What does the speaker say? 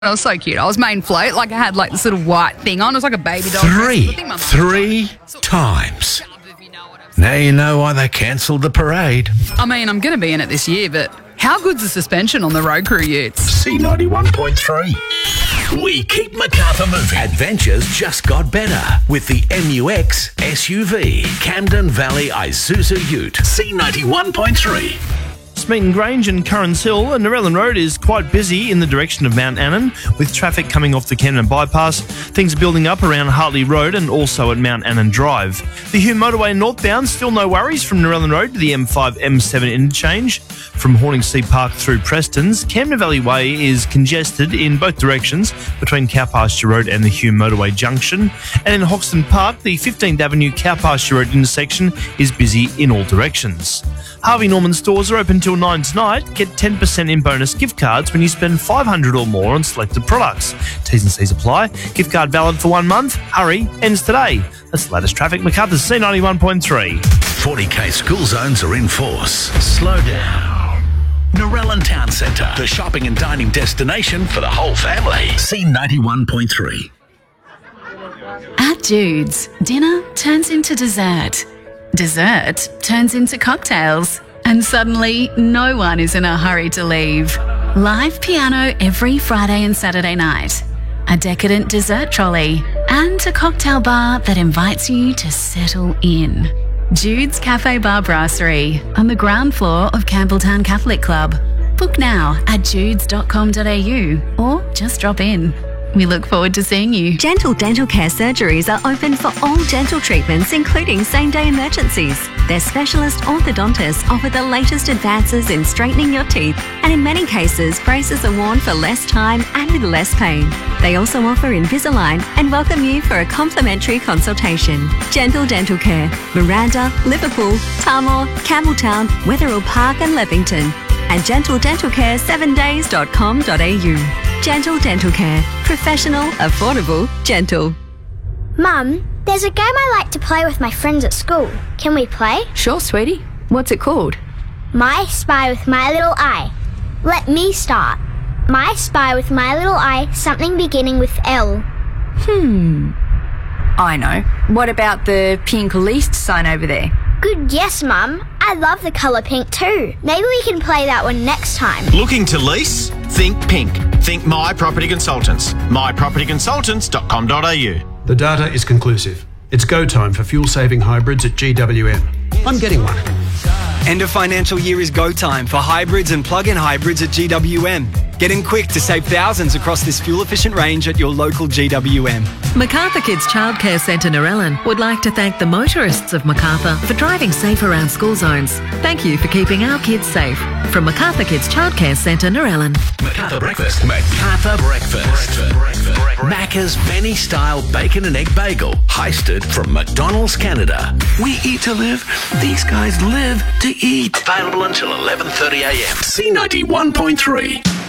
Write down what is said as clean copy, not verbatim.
It was so cute. I was main float, like I had like this little white thing on. It was like a baby doll. Three times. Now you know why they cancelled the parade. I mean, I'm going to be in it this year, but how good's the suspension on the road crew utes? C91.3. We keep Macarthur moving. Adventures just got better with the MUX SUV. Camden Valley Isuzu Ute. C91.3. Smeaton Grange and Currans Hill and Narellan Road is quite busy in the direction of Mount Annan, with traffic coming off the Camden bypass. Things are building up around Hartley Road and also at Mount Annan Drive. The Hume Motorway northbound, still no worries from Narellan Road to the M5-M7 interchange. From Horningsea Park through Prestons, Camden Valley Way is congested in both directions between Cowpasture Road and the Hume Motorway junction. And in Hoxton Park, the 15th Avenue Cowpasture Road intersection is busy in all directions. Harvey Norman stores are open till 9 tonight. Get 10% in bonus gift cards when you spend $500 or more on selected products. T's and C's apply. Gift card valid for 1 month. Hurry, ends today. That's the latest traffic. Macarthur's C91.3. 40k school zones are in force. Slow down. Narellan Town Centre, the shopping and dining destination for the whole family. C91.3. At Jude's, dinner turns into dessert. Dessert turns into cocktails. And suddenly, no one is in a hurry to leave. Live piano every Friday and Saturday night. A decadent dessert trolley. And a cocktail bar that invites you to settle in. Jude's Cafe Bar Brasserie on the ground floor of Campbelltown Catholic Club. Book now at judes.com.au or just drop in. We look forward to seeing you. Gentle Dental Care surgeries are open for all dental treatments, including same-day emergencies. Their specialist orthodontists offer the latest advances in straightening your teeth, and in many cases, braces are worn for less time and with less pain. They also offer Invisalign and welcome you for a complimentary consultation. Gentle Dental Care, Miranda, Liverpool, Tarmore, Campbelltown, Wetherill Park and Leppington. And gentledentalcare7days.com.au. Gentle Dental Care. Professional, affordable, gentle. Mum, there's a game I like to play with my friends at school. Can we play? Sure, sweetie. What's it called? My Spy with My Little Eye. Let me start. My Spy with My Little Eye, something beginning with L. I know. What about the pink least sign over there? Good guess, Mum. I love the colour pink too. Maybe we can play that one next time. Looking to lease? Think pink. Think My Property Consultants. mypropertyconsultants.com.au. The data is conclusive. It's go time for fuel-saving hybrids at GWM. I'm getting one. End of financial year is go time for hybrids and plug-in hybrids at GWM. Get in quick to save thousands across this fuel-efficient range at your local GWM. Macarthur Kids Childcare Centre Narellan would like to thank the motorists of Macarthur for driving safe around school zones. Thank you for keeping our kids safe. From Macarthur Kids Childcare Centre Narellan. Macarthur Breakfast. Macarthur Breakfast. Macca's Benny-style bacon and egg bagel. Heisted from McDonald's Canada. We eat to live. These guys live to eat. Available until 11:30 a.m. C91.3.